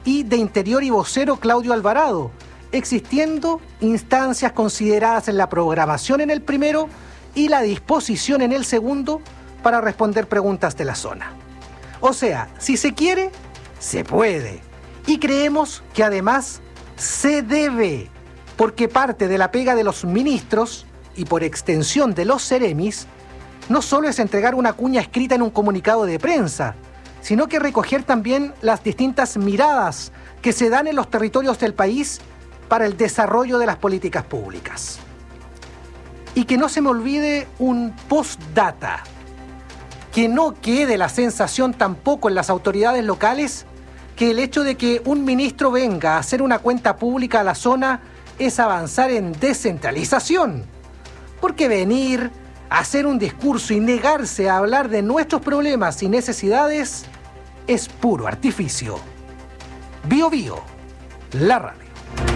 y de Interior y vocero Claudio Alvarado, existiendo instancias consideradas en la programación en el primero y la disposición en el segundo para responder preguntas de la zona. O sea, si se quiere, se puede. Y creemos que además se debe, porque parte de la pega de los ministros y por extensión de los seremis no solo es entregar una cuña escrita en un comunicado de prensa, sino que recoger también las distintas miradas que se dan en los territorios del país para el desarrollo de las políticas públicas. Y que no se me olvide un postdata, que no quede la sensación tampoco en las autoridades locales que el hecho de que un ministro venga a hacer una cuenta pública a la zona es avanzar en descentralización. Porque venir, hacer un discurso y negarse a hablar de nuestros problemas y necesidades es puro artificio. Bío Bío, la radio.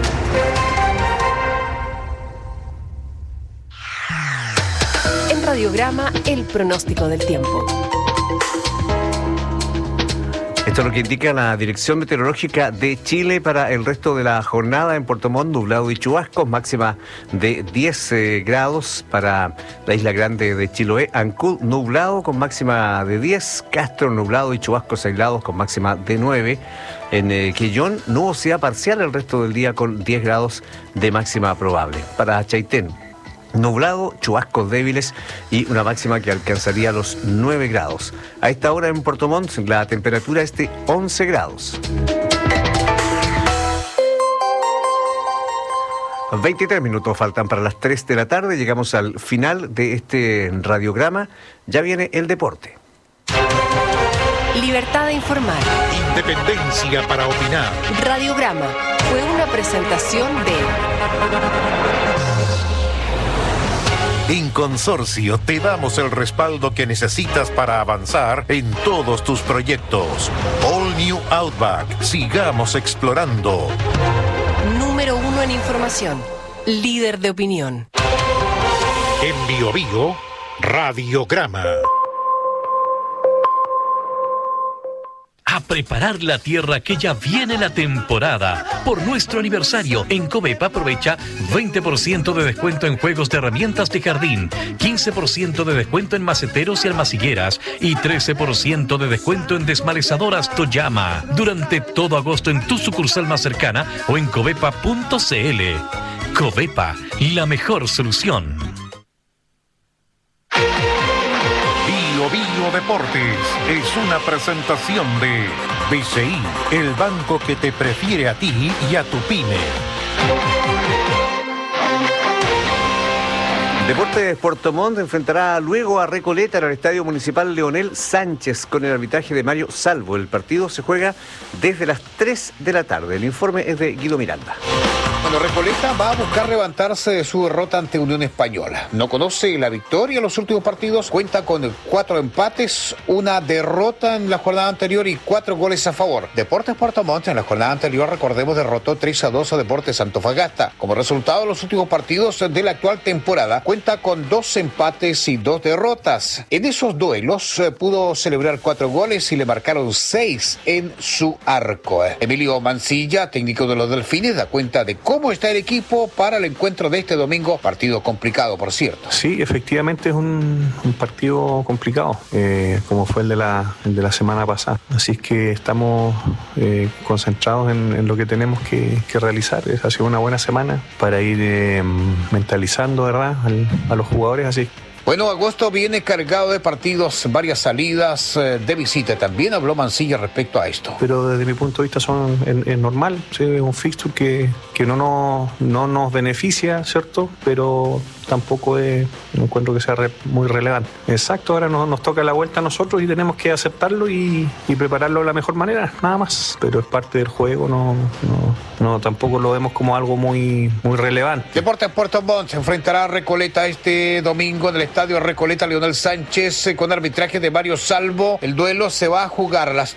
En Radiograma, el pronóstico del tiempo. Esto es lo que indica la Dirección Meteorológica de Chile para el resto de la jornada. En Puerto Montt, nublado y chubascos, máxima de 10 grados. Para la isla grande de Chiloé, Ancud, nublado con máxima de 10. Castro, nublado y chubascos aislados con máxima de 9. En Quellón, nubosidad parcial el resto del día con 10 grados de máxima probable. Para Chaitén, nublado, chubascos débiles y una máxima que alcanzaría los 9 grados. A esta hora en Puerto Montt la temperatura es de 11 grados. 23 minutos faltan para las 3 de la tarde. Llegamos al final de este radiograma. Ya viene el deporte. Libertad de informar. Independencia para opinar. Radiograma fue una presentación de... En Consorcio te damos el respaldo que necesitas para avanzar en todos tus proyectos. All New Outback. Sigamos explorando. Número 1 en información. Líder de opinión. En Bío Bío, Radiograma. A preparar la tierra que ya viene la temporada. Por nuestro aniversario, en Covepa aprovecha 20% de descuento en juegos de herramientas de jardín, 15% de descuento en maceteros y almacigueras y 13% de descuento en desmalezadoras Toyama. Durante todo agosto en tu sucursal más cercana o en covepa.cl. Covepa, la mejor solución. Bío Bío Deportes es una presentación de BCI, el banco que te prefiere a ti y a tu pyme. Deportes Puerto Montt enfrentará luego a Recoleta en el Estadio Municipal Leonel Sánchez con el arbitraje de Mario Salvo. El partido se juega desde las 3 de la tarde. El informe es de Guido Miranda. Bueno, Recoleta va a buscar levantarse de su derrota ante Unión Española. No conoce la victoria en los últimos partidos, cuenta con 4 empates, una derrota en la jornada anterior y 4 goles a favor. Deportes Puerto Montt en la jornada anterior, recordemos, derrotó 3-2 a Deportes Antofagasta. Como resultado de los últimos partidos de la actual temporada, cuenta con 2 empates y 2 derrotas. En esos duelos pudo celebrar 4 goles y le marcaron 6 en su arco. Emilio Mancilla, técnico de los Delfines, da cuenta de cómo está el equipo para el encuentro de este domingo, partido complicado, por cierto. Sí, efectivamente es un partido complicado, como fue el de la semana pasada. Así es que estamos concentrados en lo que tenemos que realizar. Ha sido una buena semana para ir mentalizando, ¿verdad?, a los jugadores. Así. Bueno, agosto viene cargado de partidos, varias salidas de visita. También habló Mancilla respecto a esto. Pero desde mi punto de vista es normal, ¿sí? Es un fixture que no nos beneficia, ¿cierto? Pero tampoco no encuentro que sea muy relevante. Exacto, ahora nos toca la vuelta a nosotros y tenemos que aceptarlo y prepararlo de la mejor manera, nada más. Pero es parte del juego, no tampoco lo vemos como algo muy relevante. Deportes Puerto Montt se enfrentará a Recoleta este domingo en el Estadio Recoleta Leonel Sánchez con arbitraje de Mario Salvo. El duelo se va a jugar a las